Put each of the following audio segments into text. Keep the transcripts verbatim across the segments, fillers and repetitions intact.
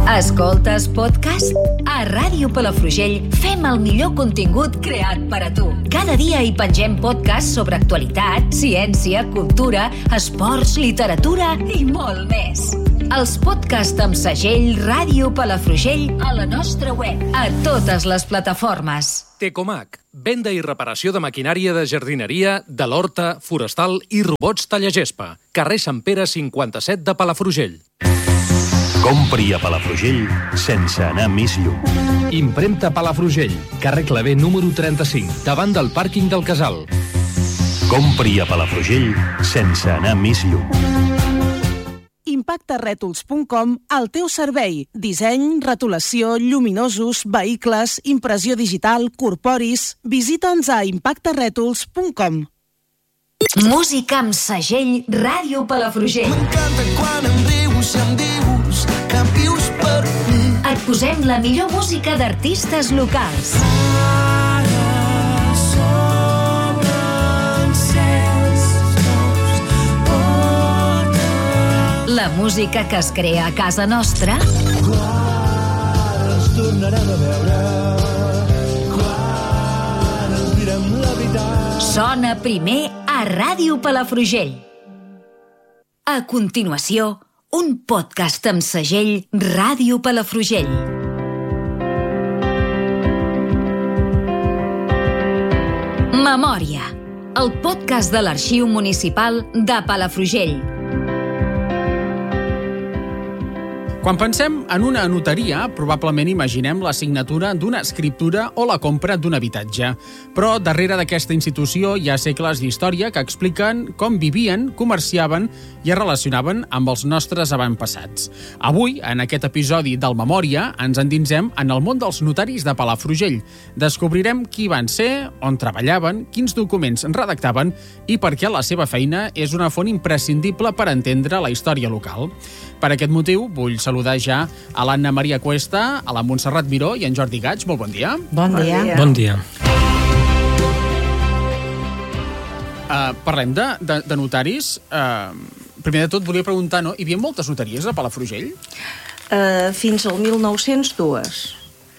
Escoltes podcast? A Ràdio Palafrugell fem el millor contingut creat per a tu. Cada dia hi pengem podcasts sobre actualitat, ciència, cultura, esports, literatura i molt més. Els podcasts amb segell Ràdio Palafrugell a la nostra web, a totes les plataformes. Tecomac, venda i reparació de maquinària de jardineria, de l'horta, forestal i robots tallagespa. Carrer Sant Pere cinquanta-set de Palafrugell. Compri a Palafrugell sense anar més lluny. Impremta Palafrugell, carrer Clavé número trenta-cinc, davant del pàrquing del Casal. Compri a Palafrugell sense anar més lluny. impacte rètols punt com, al teu servei. Disseny, rotulació, lluminosos, vehicles, impressió digital, corporis. Visita'ns a impacte rètols punt com. Música amb segell Ràdio Palafrugell. M'encanta quan em dius i em dius que vius per mi. Et posem la millor música d'artistes locals. Ara s'obren cels nous, portes. La música que es crea a casa nostra. Quan ens tornarem a veure, quan ens direm la veritat. Sona primer a Ràdio Palafrugell. A continuació, un podcast amb segell Ràdio Palafrugell. Memòria, el podcast de l'Arxiu Municipal de Palafrugell. Quan pensem en una notaria, probablement imaginem la signatura d'una escriptura o la compra d'un habitatge. Però darrere d'aquesta institució hi ha segles d'història que expliquen com vivien, comerciaven i es relacionaven amb els nostres avantpassats. Avui, en aquest episodi del Memòria, ens endinsem en el món dels notaris de Palafrugell. Descobrirem qui van ser, on treballaven, quins documents redactaven i per què la seva feina és una font imprescindible per entendre la història local. Per aquest motiu, vull saludar ja a l'Anna Maria Cuesta, a la Montserrat Miró i en Jordi Gaig. Molt bon dia. Bon dia. Bon dia. Uh, parlem de, de, de notaris. Uh, primer de tot, volia preguntar, no? Hi havia moltes notaries a Palafrugell? Uh, fins al mil nou-cents dos.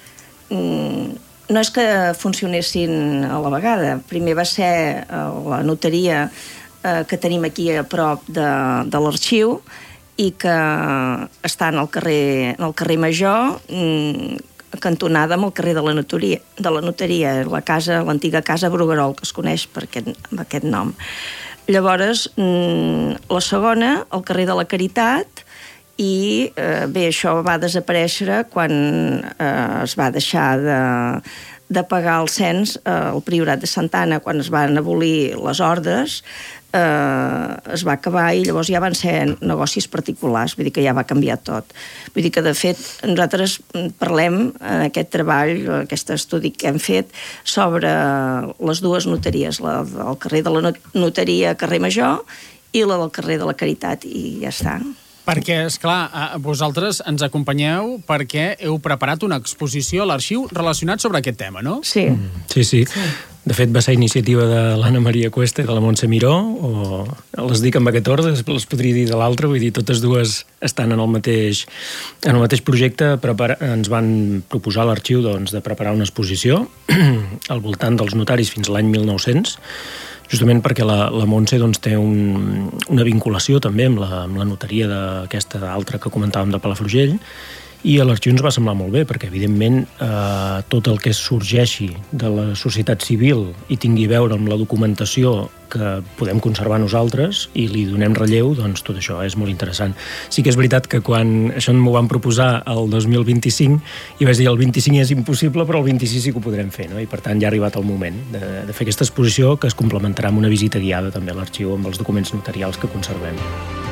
Mm, no és que funcionessin a la vegada. Primer va ser uh, la notaria uh, que tenim aquí a prop de, de l'arxiu, i que està en el carrer, en el carrer Major, cantonada amb el carrer de la notaria, de la notaria, la casa, l'antiga casa Bruguerol, que es coneix per aquest, amb aquest nom. Llavors, la segona, el carrer de la Caritat, i eh, bé, això va desaparèixer quan eh, es va deixar de, de pagar el cens eh, al Priorat de Santa Anna, quan es van abolir les hordes. Uh, es va acabar i llavors ja van ser negocis particulars, vull dir que ja va canviar tot. Vull dir que, de fet, nosaltres parlem en aquest treball, aquest estudi que hem fet, sobre les dues notaries, la del carrer de la notaria, carrer Major, i la del carrer de la Caritat, i ja està. Perquè, esclar, vosaltres ens acompanyeu perquè heu preparat una exposició a l'arxiu relacionat sobre aquest tema, no? Sí. Mm, sí, sí. sí. De fet, va ser iniciativa de l'Anna Maria Cuesta i de la Montse Miró, o les dic amb aquest ordre, les podria dir de l'altre, vull dir, totes dues estan en el mateix, en el mateix projecte. Prepara, ens van proposar a l'arxiu doncs, de preparar una exposició al voltant dels notaris fins a l'any mil nou-cents, justament perquè la, la Montse doncs, té un, una vinculació també amb la, amb la notaria d'aquesta altra que comentàvem de Palafrugell, i a l'arxiu ens va semblar molt bé, perquè evidentment eh, tot el que sorgeixi de la societat civil i tingui a veure amb la documentació que podem conservar nosaltres i li donem relleu, doncs tot això és molt interessant. Sí que és veritat que quan això m'ho van proposar el dos mil vint-i-cinc, i vaig dir el vint-i-cinc és impossible, però el vint-i-sis sí que ho podrem fer, no? I per tant ja ha arribat el moment de, de fer aquesta exposició, que es complementarà amb una visita guiada també a l'arxiu amb els documents notarials que conservem.